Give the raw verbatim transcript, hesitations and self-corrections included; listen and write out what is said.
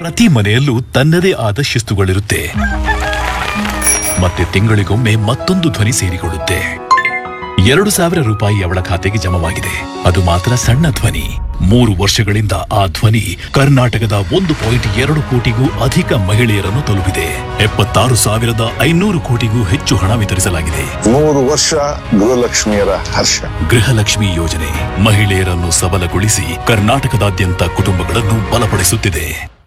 ಪ್ರತಿ ಮನೆಯಲ್ಲೂ ತನ್ನದೇ ಆದ ಶಿಸ್ತುಗಳಿರುತ್ತೆ. ಮತ್ತೆ ತಿಂಗಳಿಗೊಮ್ಮೆ ಮತ್ತೊಂದು ಧ್ವನಿ ಸೇರಿಕೊಳ್ಳುತ್ತೆ. ಎರಡು ಸಾವಿರ ರೂಪಾಯಿ ಅವಳ ಖಾತೆಗೆ ಜಮವಾಗಿದೆ. ಅದು ಮಾತ್ರ ಸಣ್ಣ ಧ್ವನಿ. ಮೂರು ವರ್ಷಗಳಿಂದ ಆ ಧ್ವನಿ ಕರ್ನಾಟಕದ ಒಂದು ಪಾಯಿಂಟ್ ಎರಡು ಕೋಟಿಗೂ ಅಧಿಕ ಮಹಿಳೆಯರನ್ನು ತಲುಪಿದೆ. ಎಪ್ಪತ್ತಾರು ಸಾವಿರದ ಐನೂರು ಕೋಟಿಗೂ ಹೆಚ್ಚು ಹಣ ವಿತರಿಸಲಾಗಿದೆ. ಮೂರು ವರ್ಷ ಗೃಹಲಕ್ಷ್ಮಿಯರ ಹರ್ಷ. ಗೃಹಲಕ್ಷ್ಮಿ ಯೋಜನೆ ಮಹಿಳೆಯರನ್ನು ಸಬಲಗೊಳಿಸಿ ಕರ್ನಾಟಕದಾದ್ಯಂತ ಕುಟುಂಬಗಳನ್ನು ಬಲಪಡಿಸುತ್ತಿದೆ.